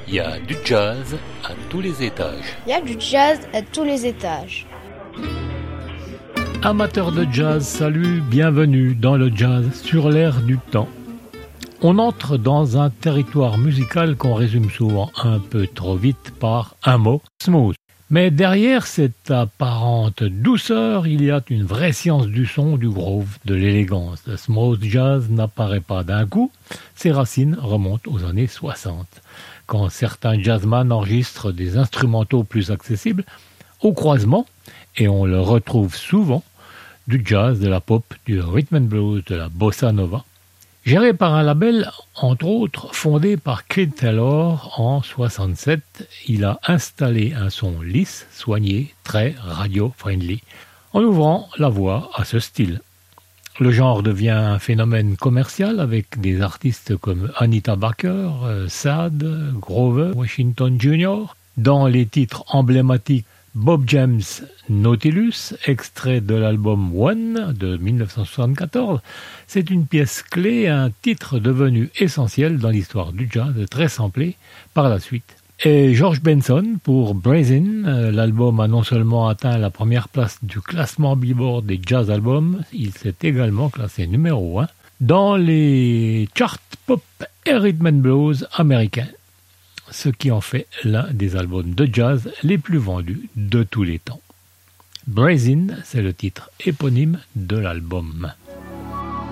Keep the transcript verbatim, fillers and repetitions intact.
Il y a du jazz à tous les étages. Il y a du jazz à tous les étages. Amateurs de jazz, salut, bienvenue dans le jazz sur l'air du temps. On entre dans un territoire musical qu'on résume souvent un peu trop vite par un mot, smooth. Mais derrière cette apparente douceur, il y a une vraie science du son, du groove, de l'élégance. Le smooth jazz n'apparaît pas d'un coup, ses racines remontent aux années soixante, quand certains jazzman enregistrent des instrumentaux plus accessibles, au croisement, et on le retrouve souvent, du jazz, de la pop, du rhythm and blues, de la bossa nova. Géré par un label, entre autres, fondé par Creed Taylor en soixante-sept, il a installé un son lisse, soigné, très radio-friendly, en ouvrant la voie à ce style. Le genre devient un phénomène commercial avec des artistes comme Anita Baker, Sad, Grover Washington junior Dans les titres emblématiques, Bob James Nautilus, extrait de l'album One de dix-neuf cent soixante-quatorze, c'est une pièce clé, un titre devenu essentiel dans l'histoire du jazz, très samplé par la suite. Et George Benson pour Brazen, l'album a non seulement atteint la première place du classement Billboard des jazz albums, il s'est également classé numéro un dans les charts pop et rhythm and blues américains, ce qui en fait l'un des albums de jazz les plus vendus de tous les temps. Brazen, c'est le titre éponyme de l'album.